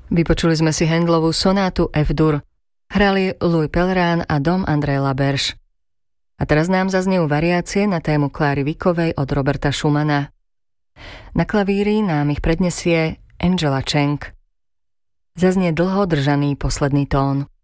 Vypočuli sme si Handlovú sonátu F-dur. Hrali Louis Pellerin a Dom André Laberge. A teraz nám zaznejú variácie na tému Kláry Wickovej od Roberta Schumana. Na klavíri nám ich prednesie Angela Cheng. Zaznie dlho držaný posledný tón.